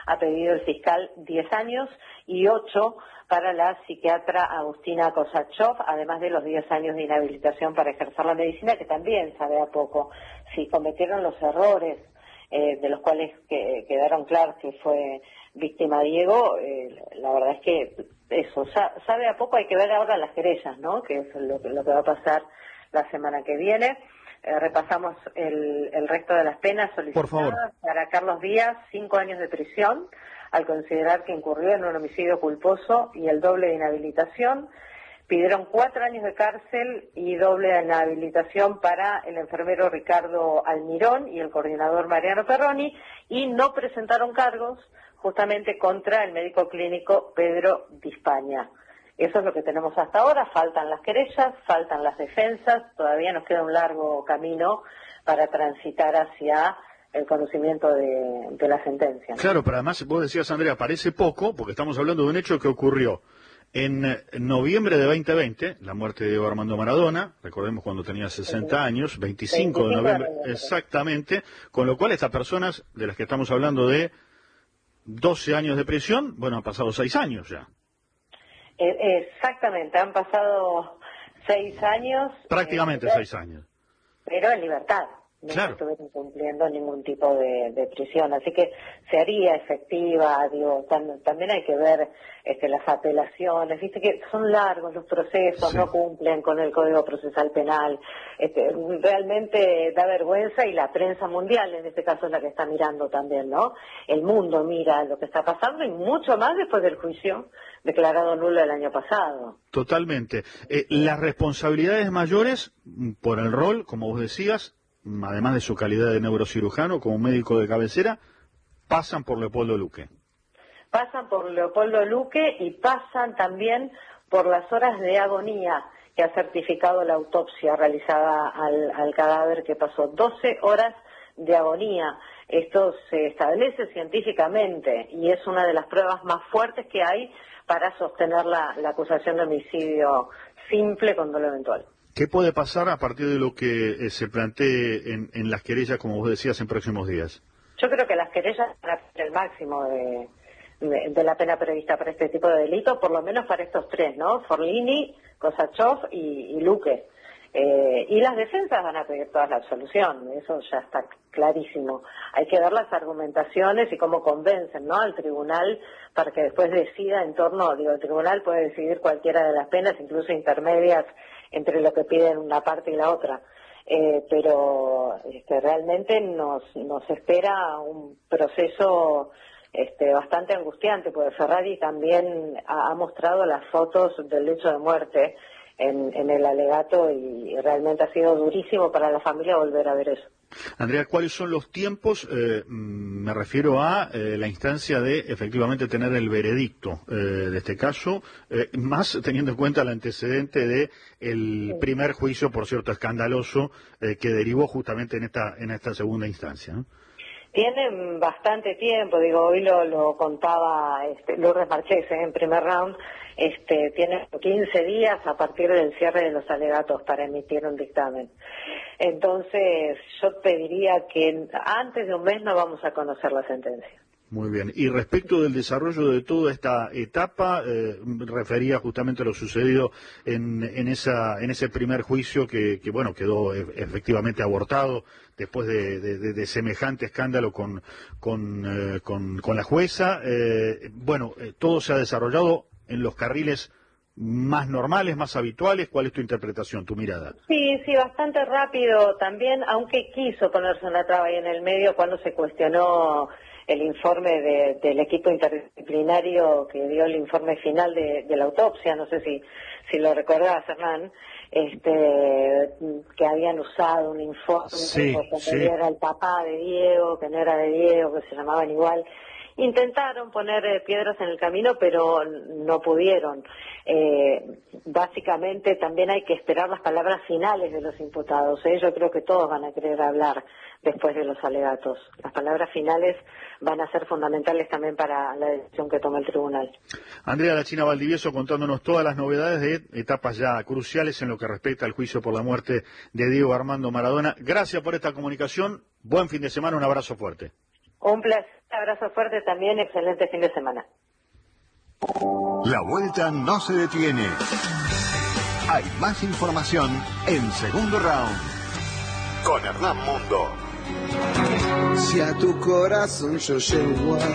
ha pedido el fiscal 10 años y 8 para la psiquiatra Agustina Kosachov, además de los 10 años de inhabilitación para ejercer la medicina, que también sabe a poco. Si cometieron los errores de los cuales quedaron claros que fue víctima Diego, la verdad es que eso, sabe a poco. Hay que ver ahora las querellas, ¿no?, que es lo que va a pasar la semana que viene. Repasamos el resto de las penas solicitadas. Para Carlos Díaz, 5 años de prisión, al considerar que incurrió en un homicidio culposo y el doble de inhabilitación. Pidieron 4 años de cárcel y doble de inhabilitación para el enfermero Ricardo Almirón y el coordinador Mariano Perroni, y no presentaron cargos justamente contra el médico clínico Pedro Dispaña. Eso es lo que tenemos hasta ahora. Faltan las querellas, faltan las defensas, todavía nos queda un largo camino para transitar hacia el conocimiento de la sentencia, ¿no? Claro, pero además vos decías, Andrea, parece poco, porque estamos hablando de un hecho que ocurrió en noviembre de 2020, la muerte de Diego Armando Maradona, recordemos cuando tenía 60 años, 25 de noviembre, exactamente, con lo cual estas personas de las que estamos hablando de 12 años de prisión, bueno, han pasado 6 años ya. Exactamente, han pasado 6 años. Prácticamente 6 años. Pero en libertad. No estuvieron cumpliendo ningún tipo de prisión, así que se haría efectiva. Digo, también hay que ver las apelaciones, viste que son largos los procesos, no cumplen con el Código Procesal Penal. Realmente da vergüenza, y la prensa mundial en este caso es la que está mirando también, ¿no? El mundo mira lo que está pasando, y mucho más después del juicio declarado nulo el año pasado. Totalmente. Las responsabilidades mayores por el rol, como vos decías, además de su calidad de neurocirujano como médico de cabecera, pasan por Leopoldo Luque. Pasan por Leopoldo Luque y pasan también por las horas de agonía que ha certificado la autopsia realizada al cadáver, que pasó 12 horas de agonía. Esto se establece científicamente y es una de las pruebas más fuertes que hay para sostener la acusación de homicidio simple con dolo eventual. ¿Qué puede pasar a partir de lo que se plantee en las querellas, como vos decías, en próximos días? Yo creo que las querellas van a ser el máximo de la pena prevista para este tipo de delitos, por lo menos para estos 3, ¿no? Forlini, Kosachov y Luque. Y las defensas van a pedir toda la absolución, eso ya está clarísimo. Hay que ver las argumentaciones y cómo convencen, ¿no?, al tribunal para que después decida en torno. El tribunal puede decidir cualquiera de las penas, incluso intermedias, entre lo que piden una parte y la otra. Pero realmente nos espera un proceso bastante angustiante, porque Ferrari también ha mostrado las fotos del lecho de muerte en el alegato, y realmente ha sido durísimo para la familia volver a ver eso. Andrea, ¿cuáles son los tiempos? Me refiero a la instancia de efectivamente tener el veredicto de este caso, más teniendo en cuenta el antecedente de el primer juicio, por cierto, escandaloso, que derivó justamente en esta segunda instancia, ¿no? Tienen bastante tiempo, hoy lo contaba Lourdes Marchese en primer round. Tienen 15 días a partir del cierre de los alegatos para emitir un dictamen. Entonces, yo pediría que antes de un mes no vamos a conocer la sentencia. Muy bien. Y respecto del desarrollo de toda esta etapa, refería justamente a lo sucedido en ese primer juicio que bueno, quedó efectivamente abortado después de semejante escándalo con la jueza. Todo se ha desarrollado en los carriles más normales, más habituales. ¿Cuál es tu interpretación, tu mirada? Sí, bastante rápido también, aunque quiso ponerse una traba ahí en el medio cuando se cuestionó el informe del equipo interdisciplinario que dio el informe final de la autopsia. No sé si lo recordás, Hernán, que habían usado un informe que era el papá de Diego, que no era de Diego, que se llamaban igual. Intentaron poner piedras en el camino, pero no pudieron. Básicamente también hay que esperar las palabras finales de los imputados. Yo creo que todos van a querer hablar después de los alegatos. Las palabras finales van a ser fundamentales también para la decisión que tome el tribunal. Andrea La China Valdivieso contándonos todas las novedades de etapas ya cruciales en lo que respecta al juicio por la muerte de Diego Armando Maradona. Gracias por esta comunicación. Buen fin de semana, un abrazo fuerte. Un placer, abrazo fuerte también, excelente fin de semana. La vuelta no se detiene. Hay más información en Segundo Round con Hernán Mundo. Si a tu corazón yo llego a